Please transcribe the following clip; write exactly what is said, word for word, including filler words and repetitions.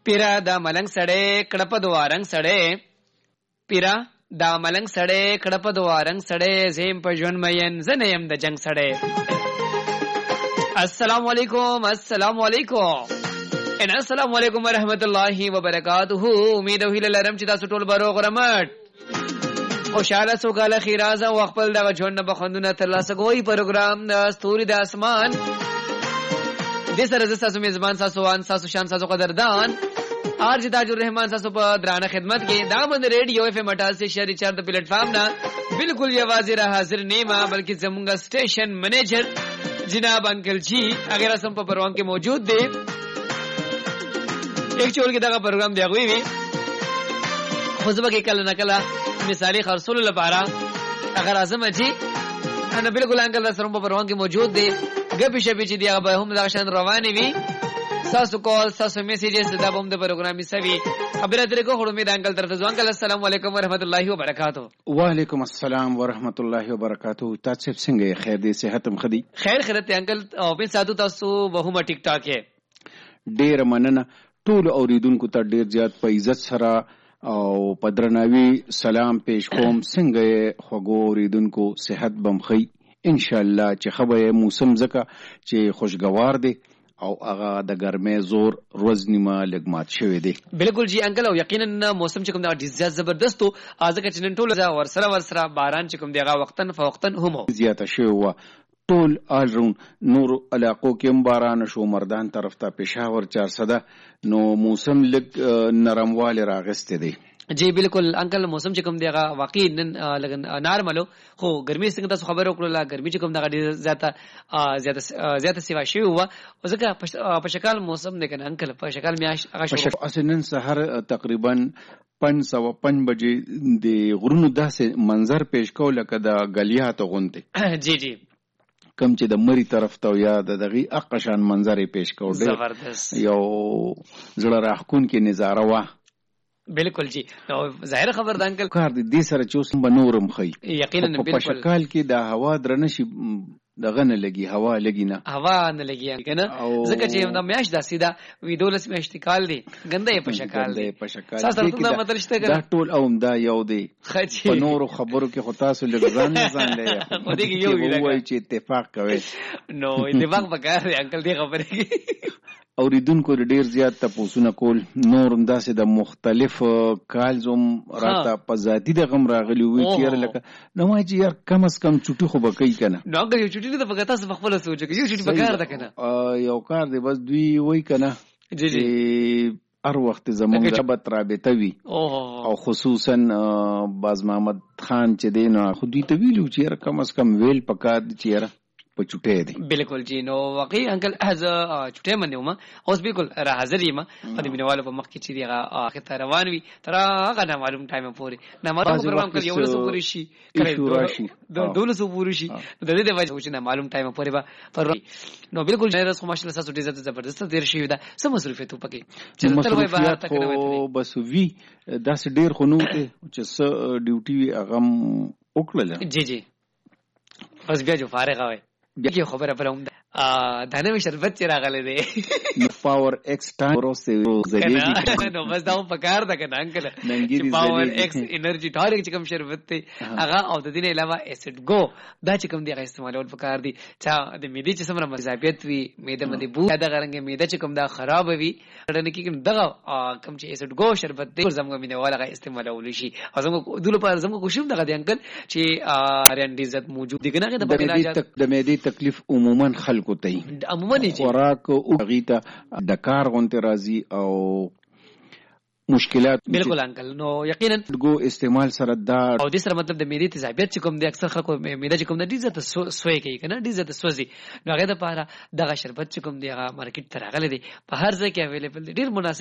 پیرا دا ملنګ سړی کړپ دوه رنگ سړی پیرا دا ملنګ سړی کړپ دوه رنگ سړی زم په ژوند مین زنیم د جنگ سړی. السلام علیکم السلام علیکم ان السلام علیکم ورحمت الله وبرکاتہ. امید وهیله لرم چې تاسو ټول بروغ رمټ خوشاله سوګاله خیرازه او خپل د ژوند نه بخندونه ترلاسه کوي. پروګرام د ستوري د اسمان د سره د تاسو میزبان تاسو وان تاسو شان تاسو قدردان ارج تاج الرحمن تاسو په درانه خدمت کې دا باندې ریډیو اف ام اٹھاسی شری چار د پلیټ فارم نه بالکل یوازې را حاضر نیما بلکې زمونږ سټیشن منیجر جناب انکل جی اگر سم په پروان کې موجود دی. ایک چول کې دا پروګرام دی غوي وي خو ځبه کې کله نه کله مثالی خرصول لپاره اگر اعظم جی انا بالکل انکل سره په پروان کې موجود دی. غبي شپې چې دی هغه هم دا شان رواني وي. تاسو کال تاسو میسیجز دا بم د پروګرامي سوي خبره درې کو خړو می د انکل طرف ته انکل السلام علیکم ورحمت الله وبرکاتہ. وعلیکم السلام ورحمت الله وبرکاتہ. تاسو څنګه خیر دې صحت هم خدي خیر خیرت انکل او په ساتو تاسو وهم ټیک ټاک ہے. ډیر مننه ټول اوریدونکو ته ډیر زیات په عزت سره او پدرناوی سلام پیش کوم. څنګه خوګو اوریدونکو صحت بمخی ان شاء الله چې خبره موسم زکه چې خوشگوار دی او هغه د ګرمه زور روز نیمه لګمات شوی دی. بالکل جی انکل او یقینا موسم چې کوم دا ډیر زبردست او ازکه چې نن ټول ورسره ورسره باران چې کوم دیغه وختن فوختن هم زیاته شوی و. ټول آلرون نور علاقو کې هم باران شو. مردان طرف ته پېښور چار صده نو موسم لګ نرمواله راغسته دی. جی بالکل انکل موسم چې کوم دیغه واقعي نن لګن نارملو خو ګرمي څنګه تاسو خبر وکړه ګرمي چې کوم دغه زیاته زیاته زیاته سیوا شي و او ځکه په شکل موسم نه کنه انکل په شکل میاش هغه شو اسنن سحر تقریبا پنځه سوه پنځه بجې د غرونو داسې منظر پیش کول لکه د غلیات غونته. جی جی کم چې د مری طرف ته یا د دغه اقشان منظر پیش کول دی زبردست یو زړه راخون کې نظاره وا. بالکل جی نو ظاهر خبر د انکل کار دي دې سره چوس بنورم خي یقینا بالکل په شکل کې د هوا درنه شي دغه نه لګي هوا لګي نه هوا نه لګي کنه ځکه چې دا میاش د سیدا وی دولس میاشتې کال دی ګنده په شکل دی په شکل تاسو ته مطلب شته دا ټول اوم دا یو دی په نورو خبرو کې خو تاسو لګزان نه ځان دی خو دې یو وی چې اتفاق کوي نو اتفاق وکړ انکل دې خبره کې اوریدونکو ډیر زیات تاسو نه کول نور انداسه د مختلف کالزم راته په ذاتی د غم راغلی وی چیر لکه نو ما چې یار کم از کم چټي خو بکای کنه نو هغه یو چټي د فقط تاسو خپل سوچ کې یو چټي بګار ده کنه یو کار دی بس دوی وای کنه جی جی هر وخت زمونږ رابط رابطه وی او خصوصا باز محمد خان چې دین خو دوی ته ویلو چې یار کم از کم ویل پکاد چې یار په چټه دی. بالکل جی نو واقعي انکل از چټه منه ما اوس بالکل را حاضر یم په دینوالو په مخ کې چې دیغه اخر ته روان وي تر هغه نه معلوم ټایم پورې نه معلوم پروګرام کوي یو څه پوری شي کړي د دولس پوری شي د دې د وجه چې نه معلوم ټایم پورې به پر نو بالکل نه رس ماشاءالله تاسو ډیر زبردست دیر شي دا سم مصرفیت پکې چې تر وای بهر تک نه وي بس وی داس ډیر خو نو ته چې س ډیوټي اغم وکړل. جی جی بس بیا جو فارغ وای بیا خبره پرم دا نه شربت چې راغله دی پاور ایکس ټایم ورسته زګیږي نو بس دا په کار ده کنه انکل چې پاور ایکس انرژي ټاریک چې کوم شربت دی هغه او د دې علاوه اسید ګو دا چې کوم دی هغه استعمالول په کار دی چې د معدې چې سمره مزابیت وي معده مده بو دا غرنګ معده چې کوم دا خراب وي رنه کې کوم دغه کوم چې اسید ګو شربت دی زموږ مینه والا استعمالول شي او زموږ دله په زموږ کوشم دغه دی انکل چې ریان عزت موجود دی کنه د معدې تکلیف عموما خلکو ته عموما نه خوراک او غیته د کار غونته راځي او مشکلات بالکل انکل نو یقینا دغه استعمال سره دا او د سره مطلب د معدې تیزابیت چې کوم د اکثر خلکو معده چې کوم د ډیزه ته سوې کوي کنه ډیزه ته سوځي نو هغه د پاره دغه شربت چې کوم دی هغه مارکیټ ته راغلی دی په هر ځای کې اویلیبل دی ډیر مناسب